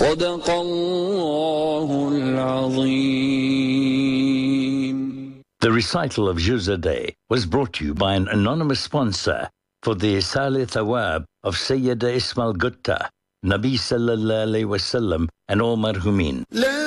صدق الله العظيم. The recital of Juz a day was brought to you by an anonymous sponsor for the Isal Thawab of Sayyida Ismail Gutta, Nabi Sallallahu Alaihi Wasallam and all marhumin.